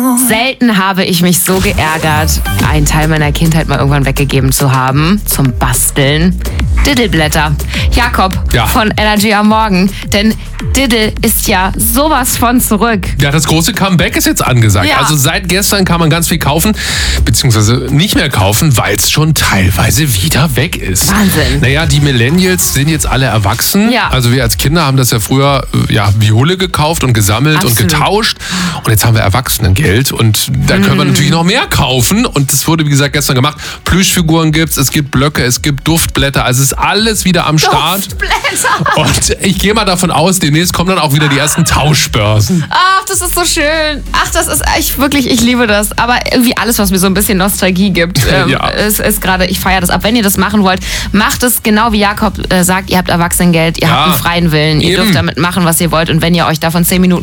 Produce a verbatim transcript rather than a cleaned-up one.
Selten habe ich mich so geärgert, einen Teil meiner Kindheit mal irgendwann weggegeben zu haben zum Basteln. Diddleblätter. Jakob Ja. von Energy am Morgen. Denn Diddle ist ja sowas von zurück. Ja, das große Comeback ist jetzt angesagt. Ja. Also seit gestern kann man ganz viel kaufen, beziehungsweise nicht mehr kaufen, weil es schon teilweise wieder weg ist. Wahnsinn. Naja, die Millennials sind jetzt alle erwachsen. Ja. Also wir als Kinder haben das ja früher äh, ja, wie Hulle gekauft und gesammelt Absolut. und getauscht. Und jetzt haben wir Erwachsenengeld und da können wir natürlich noch mehr kaufen. Und das wurde, wie gesagt, gestern gemacht. Plüschfiguren gibt's, es gibt Blöcke, es gibt Duftblätter. Also es ist alles wieder am Start. Duftblätter. Und ich gehe mal davon aus, demnächst kommen dann auch wieder die ersten Tauschbörsen. Ach, das ist so schön. Ach, das ist echt wirklich, ich liebe das. Aber irgendwie alles, was mir so ein bisschen Nostalgie gibt, ähm, Ja. ist, ist gerade, ich feiere das ab. Wenn ihr das machen wollt, macht es genau wie Jakob äh, sagt, ihr habt Erwachsenengeld, ihr Ja. habt einen freien Willen, ihr Eben. dürft damit machen, was ihr wollt. Und wenn ihr euch davon zehn Minuten